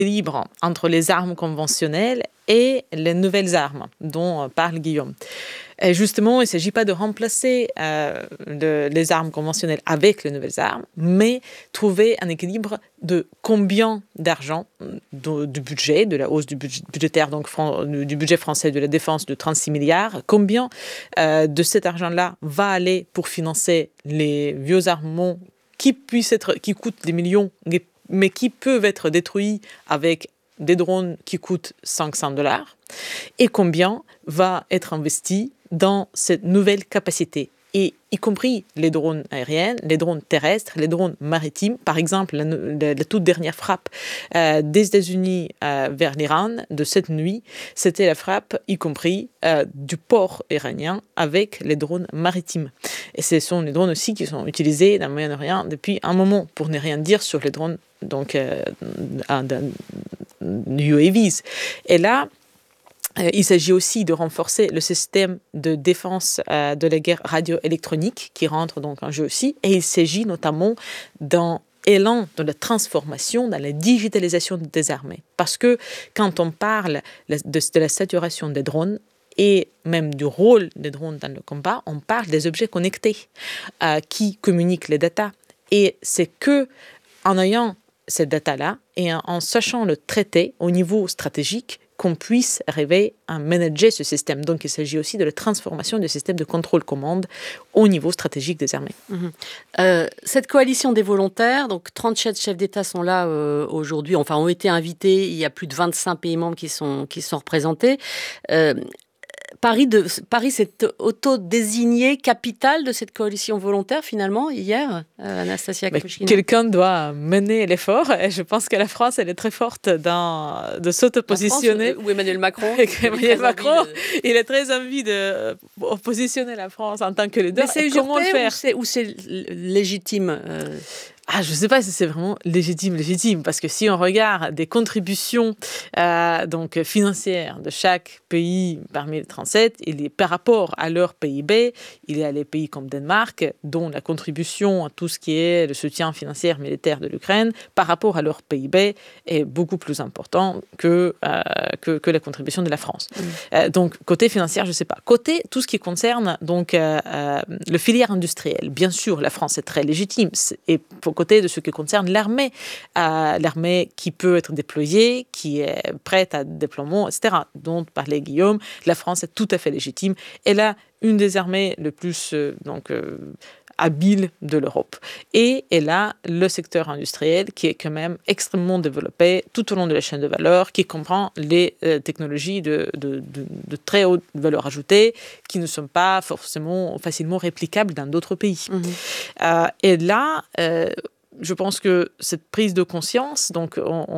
libre entre les armes conventionnelles et les nouvelles armes dont parle Guillaume. Et justement, il ne s'agit pas de remplacer les armes conventionnelles avec les nouvelles armes, mais trouver un équilibre de combien d'argent du budget, de la hausse budgétaire donc, du budget français de la défense de 36 milliards, combien de cet argent-là va aller pour financer les vieux armements qui coûtent des millions, mais qui peuvent être détruits avec des drones qui coûtent $500, et combien va être investi dans cette nouvelle capacité, et y compris les drones aériens, les drones terrestres, les drones maritimes. Par exemple, la toute dernière frappe des États-Unis vers l'Iran de cette nuit, c'était la frappe, y compris du port iranien avec les drones maritimes. Et ce sont les drones aussi qui sont utilisés dans le Moyen-Orient depuis un moment, pour ne rien dire sur les drones donc UAVs. Et là, il s'agit aussi de renforcer le système de défense de la guerre radioélectronique qui rentre donc en jeu aussi. Et il s'agit notamment d'un élan de la transformation, dans la digitalisation des armées. Parce que quand on parle de la saturation des drones et même du rôle des drones dans le combat, on parle des objets connectés qui communiquent les datas. Et c'est que en ayant ces datas-là et en sachant le traiter au niveau stratégique, qu'on puisse arriver à manager ce système. Donc, il s'agit aussi de la transformation du système de contrôle-commande au niveau stratégique des armées. Cette coalition des volontaires, donc 37 chefs d'État sont là aujourd'hui, enfin ont été invités, il y a plus de 25 pays membres qui sont représentés. Paris s'est auto-désigné capitale de cette coalition volontaire, finalement, hier, Anastasia Kouchkina. Quelqu'un doit mener l'effort, et je pense que la France, elle est très forte de s'auto-positionner. Ou Emmanuel Macron. Emmanuel Macron, il a très envie de positionner la France en tant que leader. Mais c'est usurpé. Comment le faire ou c'est légitime je ne sais pas si c'est vraiment légitime, parce que si on regarde des contributions donc financières de chaque pays parmi les 37, par rapport à leur PIB, il y a les pays comme Danemark, dont la contribution à tout ce qui est le soutien financier militaire de l'Ukraine, par rapport à leur PIB, est beaucoup plus important que la contribution de la France. Donc, côté financier, je ne sais pas. Côté tout ce qui concerne donc, le filière industriel, bien sûr, la France est très légitime, et pour côté de ce qui concerne l'armée, l'armée qui peut être déployée, qui est prête à déploiement, etc., dont parlait Guillaume, la France est tout à fait légitime. Elle a une des armées les plus habiles de l'Europe. Et elle a le secteur industriel qui est quand même extrêmement développé tout au long de la chaîne de valeur, qui comprend les technologies de très haute valeur ajoutée qui ne sont pas forcément facilement réplicables dans d'autres pays. Et là, je pense que cette prise de conscience, donc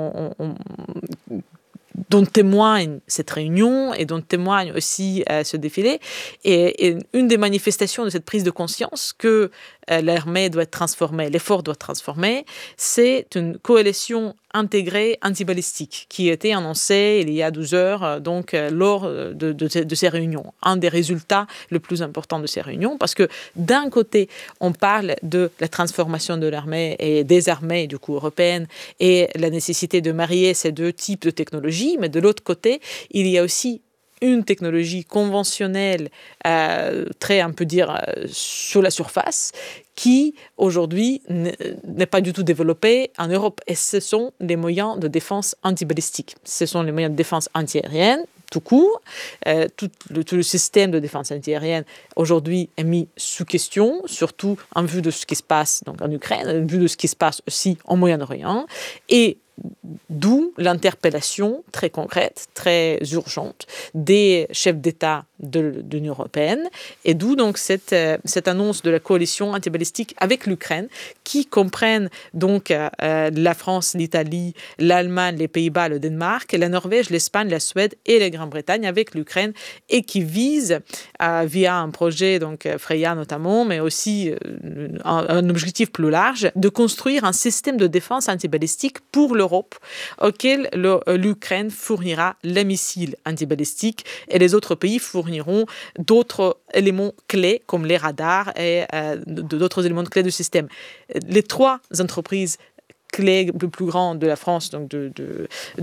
dont témoigne cette réunion et dont témoigne aussi ce défilé, et une des manifestations de cette prise de conscience que l'armée doit être transformée, l'effort doit être transformé, c'est une coalition intégrée antibalistique qui a été annoncée il y a 12 heures donc, lors de ces réunions. Un des résultats les plus importants de ces réunions, parce que d'un côté, on parle de la transformation de l'armée et des armées du coup européennes et la nécessité de marier ces deux types de technologies, mais de l'autre côté, il y a aussi une technologie conventionnelle, très, on peut dire, sur la surface, qui, aujourd'hui, n'est pas du tout développée en Europe. Et ce sont les moyens de défense antibalistique. Ce sont les moyens de défense antiaérienne, tout court. Tout le système de défense antiaérienne, aujourd'hui, est mis sous question, surtout en vue de ce qui se passe donc, en Ukraine, en vue de ce qui se passe aussi au Moyen-Orient. Et d'où l'interpellation très concrète, très urgente des chefs d'État de l'Union européenne, et d'où donc cette annonce de la coalition antibalistique avec l'Ukraine, qui comprennent donc la France, l'Italie, l'Allemagne, les Pays-Bas, le Danemark, la Norvège, l'Espagne, la Suède et la Grande-Bretagne avec l'Ukraine, et qui vise, via un projet, donc Freya notamment, mais aussi un objectif plus large, de construire un système de défense antibalistique pour l'Europe, auquel l'Ukraine fournira les missiles antibalistiques et les autres pays fourniront d'autres éléments clés comme les radars et d'autres éléments clés du système. Les trois entreprises clé le plus grand de la France, donc de